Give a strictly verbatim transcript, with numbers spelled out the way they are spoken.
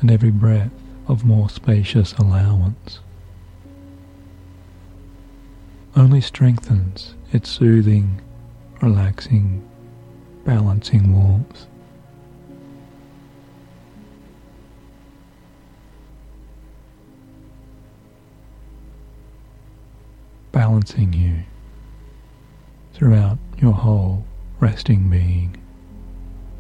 and every breath of more spacious allowance only strengthens its soothing, relaxing, balancing warmth. Balancing you throughout your whole resting being.